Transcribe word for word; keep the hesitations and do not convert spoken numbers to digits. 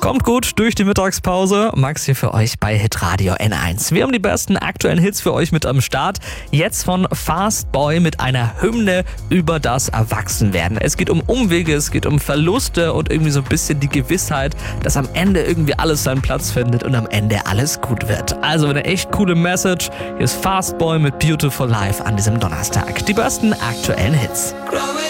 Kommt gut durch die Mittagspause. Max hier für euch bei Hitradio N eins. Wir haben die besten aktuellen Hits für euch mit am Start. Jetzt von Fastboy mit einer Hymne über das Erwachsenwerden. Es geht um Umwege, es geht um Verluste und irgendwie so ein bisschen die Gewissheit, dass am Ende irgendwie alles seinen Platz findet und am Ende alles gut wird. Also eine echt coole Message. Hier ist Fastboy mit Beautiful Life an diesem Donnerstag. Die besten aktuellen Hits.